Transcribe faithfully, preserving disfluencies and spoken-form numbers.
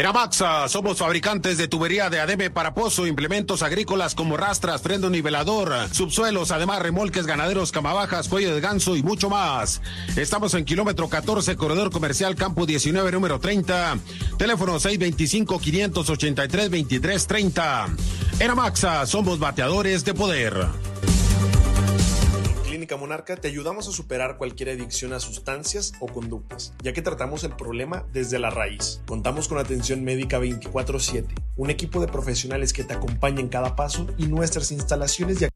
En Amaxa somos fabricantes de tubería de ademe para pozo, implementos agrícolas como rastras, freno nivelador, subsuelos, además remolques ganaderos, camabajas, cuello de ganso y mucho más. Estamos en kilómetro catorce, corredor comercial Campo diecinueve, número treinta. Teléfono seis dos cinco, cinco ocho tres, dos tres tres cero. En Amaxa somos bateadores de poder. Clínica Monarca te ayudamos a superar cualquier adicción a sustancias o conductas, ya que tratamos el problema desde la raíz. Contamos con atención médica veinticuatro siete, un equipo de profesionales que te acompaña en cada paso y nuestras instalaciones de